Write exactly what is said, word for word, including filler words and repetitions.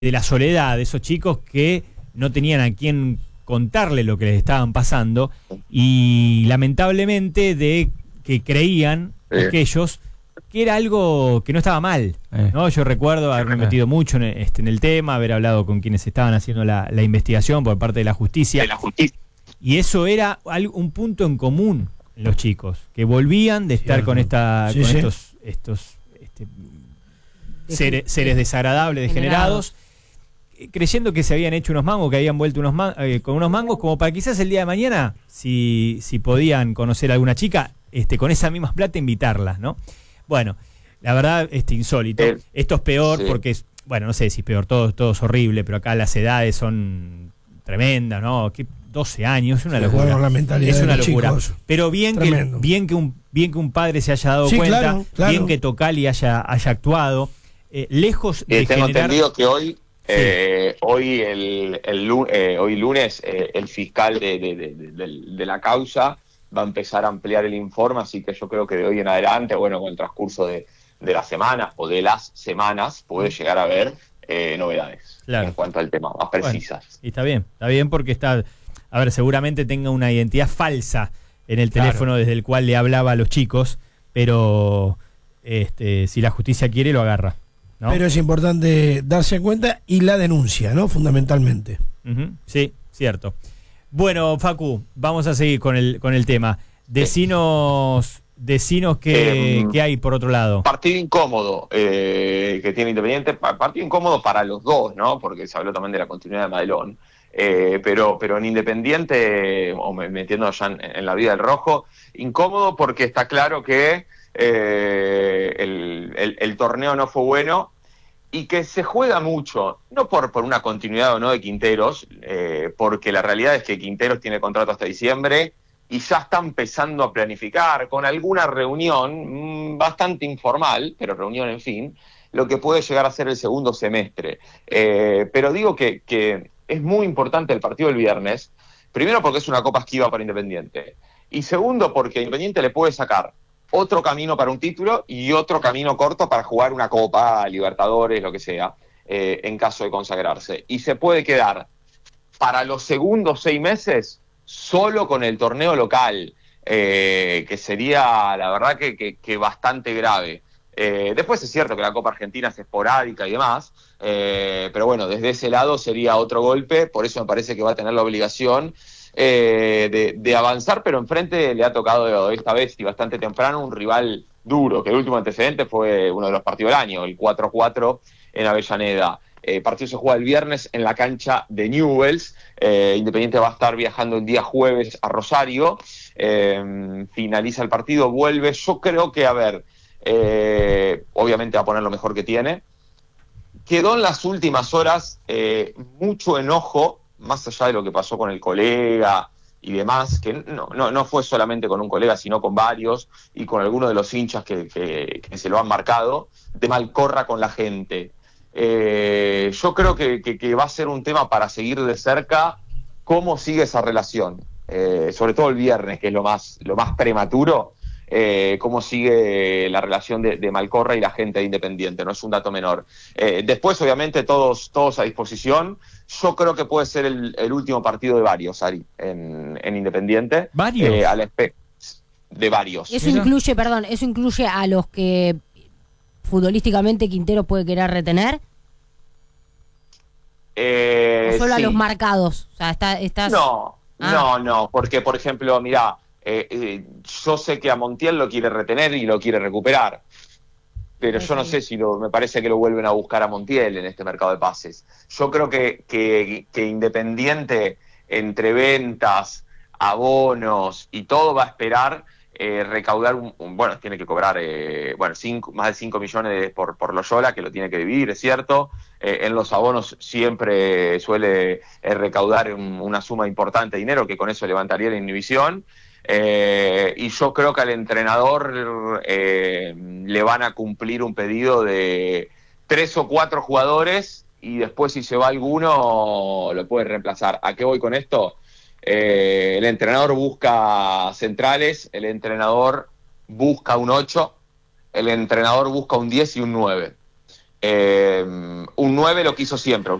de la soledad de esos chicos que no tenían a quién contarle lo que les estaban pasando y lamentablemente de que creían sí. aquellos que era algo que no estaba mal, ¿no? Yo recuerdo haberme metido mucho en, este, en el tema, haber hablado con quienes estaban haciendo la, la investigación por parte de la justicia. De la justicia. Y eso era algo, un punto en común en los chicos, que volvían de estar Cierto. con esta sí, con sí. estos, estos este, seres, seres desagradables, degenerados, creyendo que se habían hecho unos mangos, que habían vuelto unos man, eh, con unos mangos, como para quizás el día de mañana, si, si podían conocer a alguna chica, este, con esa misma plata invitarla, ¿no? Bueno, la verdad, este insólito. Eh, Esto es peor sí. porque, es, bueno, no sé si es peor, todo, todo es horrible, pero acá las edades son tremendas, ¿no? ¿Qué? doce años, es una sí, locura. La mentalidad es una de locura. Chicos. Pero bien que, bien, que un, bien que un padre se haya dado sí, cuenta, claro, claro. bien que Tocali haya, haya actuado, eh, lejos de eh, Tengo generar... entendido que hoy, sí. eh, hoy, el, el, eh, hoy lunes, eh, el fiscal de, de, de, de, de, de la causa va a empezar a ampliar el informe, así que yo creo que de hoy en adelante, bueno, con el transcurso de, de la semana o de las semanas, puede llegar a haber eh, novedades claro. en cuanto al tema, más precisas. Bueno, y está bien, está bien porque está... A ver, seguramente tenga una identidad falsa en el teléfono claro. desde el cual le hablaba a los chicos, pero este, si la justicia quiere, lo agarra, ¿no? Pero es importante darse cuenta y la denuncia, ¿no? Fundamentalmente. Uh-huh. Sí, cierto. Bueno, Facu, vamos a seguir con el con el tema. Decinos, decinos qué, eh, qué hay por otro lado. Partido incómodo eh, que tiene Independiente, partido incómodo para los dos, ¿no? Porque se habló también de la continuidad de Madelón. Eh, pero, pero en Independiente, o metiendo ya en, en la vida del rojo, incómodo porque está claro que eh, el, el, el torneo no fue bueno y que se juega mucho, no por, por una continuidad o no de Quinteros, eh, porque la realidad es que Quinteros tiene contrato hasta diciembre y ya está empezando a planificar con alguna reunión mmm, bastante informal, pero reunión en fin, lo que puede llegar a ser el segundo semestre. Eh, pero digo que... que es muy importante el partido del viernes, primero porque es una copa esquiva para Independiente, y segundo porque Independiente le puede sacar otro camino para un título y otro camino corto para jugar una copa, Libertadores, lo que sea, eh, en caso de consagrarse. Y se puede quedar para los segundos seis meses solo con el torneo local, eh, que sería, la verdad, que, que, que bastante grave. Eh, después es cierto que la Copa Argentina es esporádica y demás, eh, pero bueno, desde ese lado sería otro golpe, por eso me parece que va a tener la obligación eh, de, de avanzar, pero enfrente le ha tocado esta vez y bastante temprano un rival duro, que el último antecedente fue uno de los partidos del año, el cuatro cuatro en Avellaneda. El eh, partido se juega el viernes en la cancha de Newell's. eh, Independiente va a estar viajando el día jueves a Rosario, eh, finaliza el partido, vuelve, yo creo que, a ver... Eh, obviamente va a poner lo mejor que tiene. Quedó en las últimas horas eh, mucho enojo, más allá de lo que pasó con el colega y demás, que no, no, no fue solamente con un colega, sino con varios y con algunos de los hinchas que, que, que se lo han marcado, de Malcorra con la gente. Eh, yo creo que, que, que va a ser un tema para seguir de cerca cómo sigue esa relación, eh, sobre todo el viernes, que es lo más, lo más prematuro. Eh, cómo sigue la relación de, de Malcorra y la gente de Independiente, no es un dato menor. Eh, después, obviamente, todos, todos a disposición. Yo creo que puede ser el, el último partido de varios, Ari, en, en Independiente. ¿Varios? Eh, al espe- de varios. Eso incluye, perdón, eso incluye a los que futbolísticamente Quintero puede querer retener. Eh, ¿O solo sí. a los marcados? O sea, está, estás... No, ah. no, no, porque, por ejemplo, mirá, Eh, eh, yo sé que a Montiel lo quiere retener y lo quiere recuperar, pero sí, yo no sé si lo, me parece que lo vuelven a buscar a Montiel en este mercado de pases. Yo creo que, que, que Independiente, entre ventas, abonos y todo, va a esperar eh, recaudar un, un, bueno, tiene que cobrar eh, bueno, cinco, más de cinco millones de, por, por Loyola, que lo tiene que dividir, es cierto. Eh, en los abonos siempre suele eh, recaudar un, una suma importante de dinero, que con eso levantaría la inhibición. Eh, y yo creo que al entrenador eh, le van a cumplir un pedido de tres o cuatro jugadores y después, si se va alguno, lo puede reemplazar. ¿A qué voy con esto? Eh, el entrenador busca centrales, el entrenador busca un ocho, el entrenador busca un diez y un nueve. Eh, un nueve lo quiso siempre.